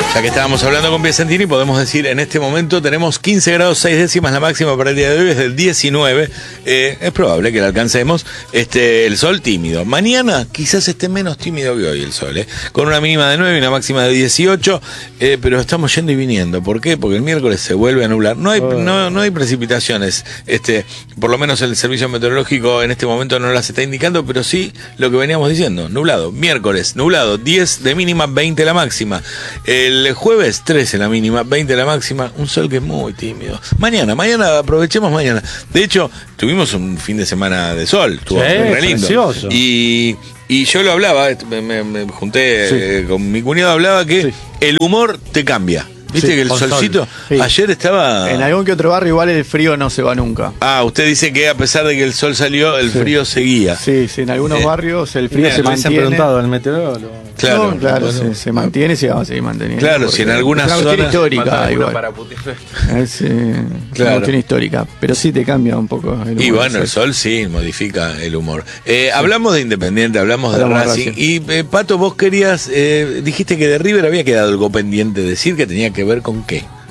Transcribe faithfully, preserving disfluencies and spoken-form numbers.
Ya que estábamos hablando con Piacentini, podemos decir en este momento tenemos quince grados seis décimas, la máxima para el día de hoy es del diecinueve. Eh, es probable que la alcancemos. Este, el sol tímido. Mañana quizás esté menos tímido que hoy el sol, eh, con una mínima de nueve y una máxima de dieciocho, eh, pero estamos yendo y viniendo. ¿Por qué? Porque el miércoles se vuelve a nublar. No hay, oh. no, no hay precipitaciones. Este, por lo menos el servicio meteorológico en este momento no las está indicando, pero sí lo que veníamos diciendo, nublado. Miércoles, nublado, diez de mínima, veinte la máxima. El El jueves trece la mínima, veinte la máxima, un sol que es muy tímido. Mañana, mañana aprovechemos mañana. De hecho, tuvimos un fin de semana de sol, estuvo sí, re lindo. Precioso. Y, y yo lo hablaba, me, me, me junté sí. eh, con mi cuñado, hablaba que sí. el humor te cambia. ¿Viste sí, que el solcito sol. sí. ayer estaba... En algún que otro barrio igual el frío no se va nunca. Ah, usted dice que a pesar de que el sol salió, el sí. frío seguía. Sí, sí, en algunos eh, barrios el frío se mantiene. Se han preguntado al meteorólogo. Claro, no, claro, bueno, se, se mantiene y se va a seguir manteniendo. Claro, si en algunas es una zonas... histórica igual. Para es eh, claro. una cuestión histórica, pero sí te cambia un poco el humor. Y bueno, el sol sí modifica el humor. Eh, sí. Hablamos de Independiente, hablamos, hablamos de Racing. Racing. Y eh, Pato, vos querías, eh, dijiste que de River había quedado algo pendiente, decir que tenía que ver con qué.